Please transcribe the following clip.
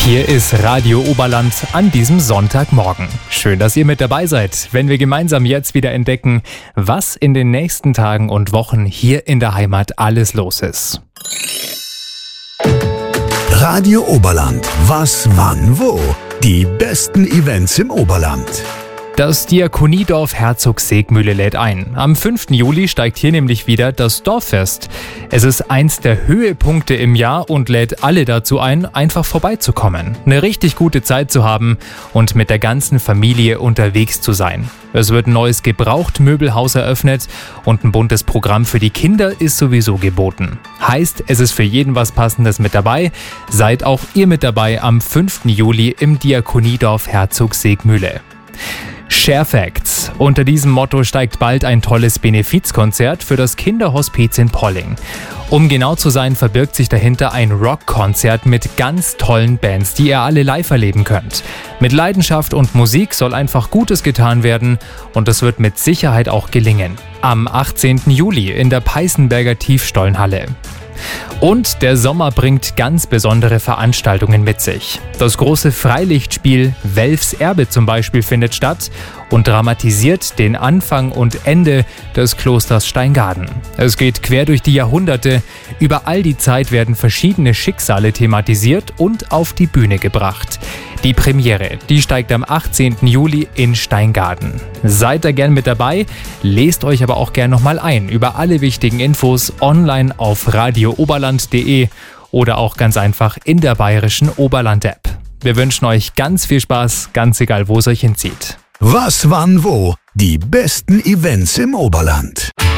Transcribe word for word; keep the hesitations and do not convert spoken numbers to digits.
Hier ist Radio Oberland an diesem Sonntagmorgen. Schön, dass ihr mit dabei seid, wenn wir gemeinsam jetzt wieder entdecken, was in den nächsten Tagen und Wochen hier in der Heimat alles los ist. Radio Oberland. Was, wann, wo? Die besten Events im Oberland. Das Diakoniedorf Herzogsseegmühle lädt ein. Am fünften Juli steigt hier nämlich wieder das Dorffest. Es ist eins der Höhepunkte im Jahr und lädt alle dazu ein, einfach vorbeizukommen, eine richtig gute Zeit zu haben und mit der ganzen Familie unterwegs zu sein. Es wird ein neues Gebrauchtmöbelhaus eröffnet und ein buntes Programm für die Kinder ist sowieso geboten. Heißt, es ist für jeden was Passendes mit dabei. Seid auch ihr mit dabei am fünften Juli im Diakoniedorf Herzogsseegmühle. Share Facts. Unter diesem Motto steigt bald ein tolles Benefizkonzert für das Kinderhospiz in Polling. Um genau zu sein, verbirgt sich dahinter ein Rockkonzert mit ganz tollen Bands, die ihr alle live erleben könnt. Mit Leidenschaft und Musik soll einfach Gutes getan werden und es wird mit Sicherheit auch gelingen. Am achtzehnten Juli in der Peißenberger Tiefstollenhalle. Und der Sommer bringt ganz besondere Veranstaltungen mit sich. Das große Freilichtspiel Welfs Erbe zum Beispiel findet statt und dramatisiert den Anfang und Ende des Klosters Steingaden. Es geht quer durch die Jahrhunderte. Über all die Zeit werden verschiedene Schicksale thematisiert und auf die Bühne gebracht. Die Premiere, die steigt am achtzehnten Juli in Steingaden. Seid da gern mit dabei, lest euch aber auch gern nochmal ein über alle wichtigen Infos online auf radio oberland punkt de oder auch ganz einfach in der bayerischen Oberland-App. Wir wünschen euch ganz viel Spaß, ganz egal wo es euch hinzieht. Was, wann, wo? Die besten Events im Oberland.